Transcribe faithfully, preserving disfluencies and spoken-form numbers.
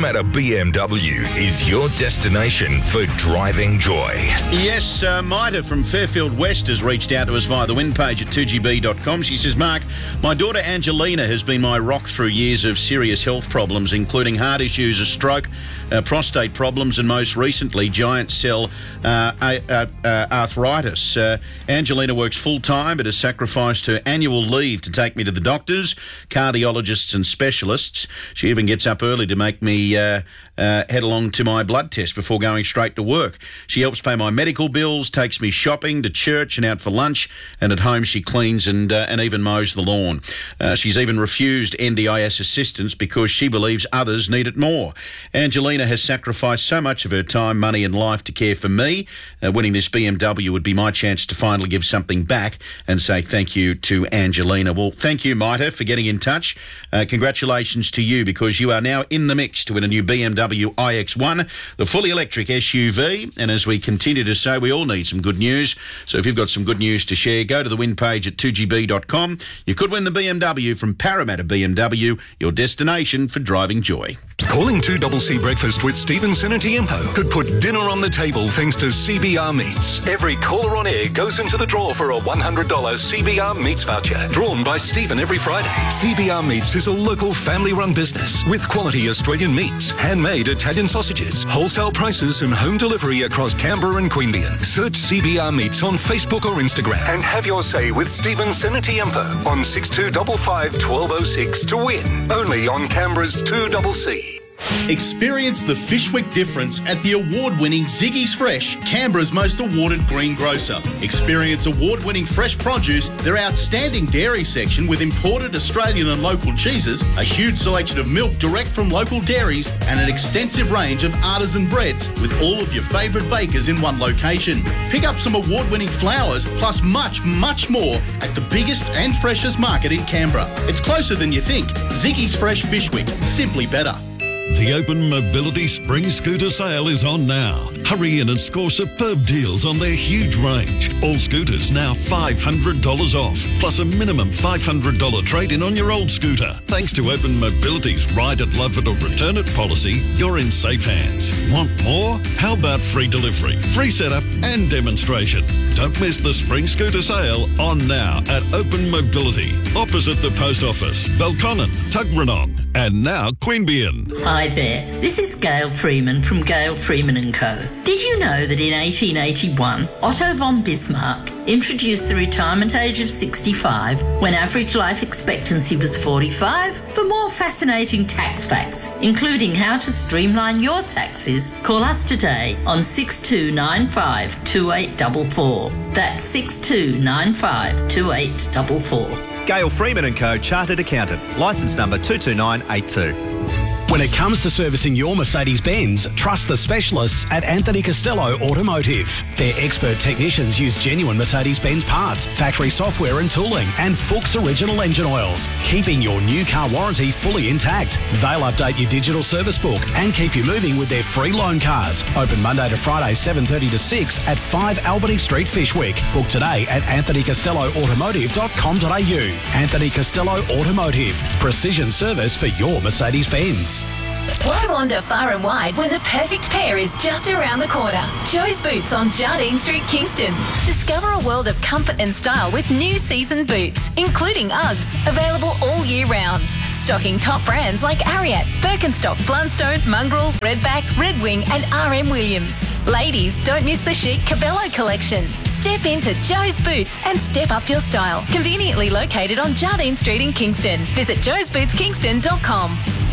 Parramatta B M W is your destination for driving joy. Yes, uh, Maida from Fairfield West has reached out to us via the win page at two g b dot com. She says, Mark, my daughter Angelina has been my rock through years of serious health problems, including heart issues, a stroke, uh, prostate problems, and most recently, giant cell uh, uh, uh, arthritis. Uh, Angelina works full-time but has sacrificed her annual leave to take me to the doctors, cardiologists and specialists. She even gets up early to make me uh, uh, head along to my blood test before going straight to work. She helps pay my medical bills, takes me shopping, to church and out for lunch, and at home she cleans and uh, and even mows the lawn. Uh, she's even refused N D I S assistance because she believes others need it more. Angelina has sacrificed so much of her time, money and life to care for me. Uh, winning this B M W would be my chance to finally give something back and say thank you to Angelina. Well, thank you, Maita, for getting in touch. Uh, congratulations to you, because you are now in the mix to win a new B M W i X one, the fully electric S U V. And as we continue to say, we all need some good news. So if you've got some good news to share, go to the win page at two g b dot com. You could win the B M W from Parramatta B M W, your destination for driving joy. Calling two C C Breakfast with Stevenson and Tiempo could put dinner on the table thanks to C B R Meats. Every caller on air goes into the draw for a one hundred dollars C B R Meats voucher, drawn by Stephen every Friday. C B R Meats is a local family-run business with quality Australian meats, handmade Italian sausages, wholesale prices and home delivery across Canberra and Queanbeyan. Search C B R Meats on Facebook or Instagram and have your say with Stevenson and Tiempo on six two five five, one two zero six to win. Only on Canberra's two C C. Experience the Fishwick difference at the award-winning Ziggy's Fresh, Canberra's most awarded greengrocer. Experience award-winning fresh produce, their outstanding dairy section with imported Australian and local cheeses, a huge selection of milk direct from local dairies, and an extensive range of artisan breads with all of your favourite bakers in one location. Pick up some award-winning flowers, plus much, much more at the biggest and freshest market in Canberra. It's closer than you think. Ziggy's Fresh Fishwick, simply better. The Open Mobility Spring Scooter Sale is on now. Hurry in and score superb deals on their huge range. All scooters now five hundred dollars off, plus a minimum five hundred dollars trade-in on your old scooter. Thanks to Open Mobility's Ride It, Love It or Return It policy, you're in safe hands. Want more? How about free delivery, free setup and demonstration? Don't miss the Spring Scooter Sale on now at Open Mobility, opposite the Post Office, Belconnen, Tuggeranong, and now Queanbeyan. Hi there, this is Gail Freeman from Gail Freeman and Co. Did you know that in eighteen eighty-one, Otto von Bismarck introduced the retirement age of sixty-five when average life expectancy was forty-five? For more fascinating tax facts, including how to streamline your taxes, call us today on six two nine five, two eight four four. That's six two nine five, two eight four four. Gail Freeman and Co. Chartered Accountant. Licence number two two nine eight two. When it comes to servicing your Mercedes-Benz, trust the specialists at Anthony Costello Automotive. Their expert technicians use genuine Mercedes-Benz parts, factory software and tooling, and Fuchs original engine oils, keeping your new car warranty fully intact. They'll update your digital service book and keep you moving with their free loan cars. Open Monday to Friday, seven thirty to six at five Albany Street, Fishwick. Book today at anthony costello automotive dot com dot a u. Anthony Costello Automotive. Precision service for your Mercedes-Benz. Why wander far and wide when the perfect pair is just around the corner? Joe's Boots on Jardine Street, Kingston. Discover a world of comfort and style with new season boots, including Uggs, available all year round. Stocking top brands like Ariat, Birkenstock, Blundstone, Mongrel, Redback, Red Wing and R M Williams. Ladies, don't miss the chic Cabello collection. Step into Joe's Boots and step up your style. Conveniently located on Jardine Street in Kingston. Visit joes boots kingston dot com.